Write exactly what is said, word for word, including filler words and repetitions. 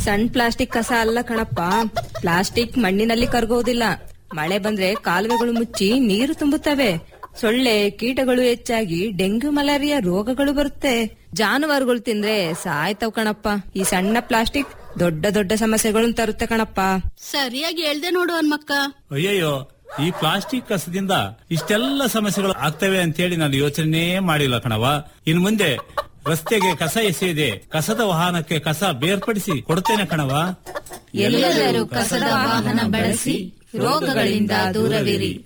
ಸಣ್ಣ ಪ್ಲಾಸ್ಟಿಕ್ ಕಸ ಅಲ್ಲ ಕಣಪ್ಪ. ಪ್ಲಾಸ್ಟಿಕ್ ಮಣ್ಣಿನಲ್ಲಿ ಕರಗೋದಿಲ್ಲ. ಮಳೆ ಬಂದ್ರೆ ಕಾಲುವೆಗಳು ಮುಚ್ಚಿ ನೀರು ತುಂಬುತ್ತವೆ. ಸೊಳ್ಳೆ ಕೀಟಗಳು ಹೆಚ್ಚಾಗಿ ಡೆಂಗ್ಯೂ ಮಲೇರಿಯಾ ರೋಗಗಳು ಬರುತ್ತೆ. ಜಾನುವಾರುಗಳು ತಿಂದ್ರೆ ಸಾಯ್ತವ್ ಕಣಪ್ಪ. ಈ ಸಣ್ಣ ಪ್ಲಾಸ್ಟಿಕ್ ದೊಡ್ಡ ದೊಡ್ಡ ಸಮಸ್ಯೆಗಳನ್ನು ತರುತ್ತೆ ಕಣಪ್ಪ. ಸರಿಯಾಗಿ ಹೇಳ್ದೆ ನೋಡು ಹನ್ಮಕ್ಕ. ಅಯ್ಯಯ್ಯೋ, ಈ ಪ್ಲಾಸ್ಟಿಕ್ ಕಸದಿಂದ ಇಷ್ಟೆಲ್ಲ ಸಮಸ್ಯೆಗಳು ಆಗ್ತವೆ ಅಂತೇಳಿ ನಾನು ಯೋಚನೆ ಮಾಡಿಲ್ಲ ಕಣವ. ಇನ್ ಮುಂದೆ ರಸ್ತೆಗೆ ಕಸ ಎಸೆಯದೆ ಕಸದ ವಾಹನಕ್ಕೆ ಕಸ ಬೇರ್ಪಡಿಸಿ ಕೊಡ್ತೇನೆ ಕಣವ. ಎಲ್ಲರೂ ಕಸದ ವಾಹನ ಬಳಸಿ ರೋಗಗಳಿಂದ ದೂರವಿರಿ.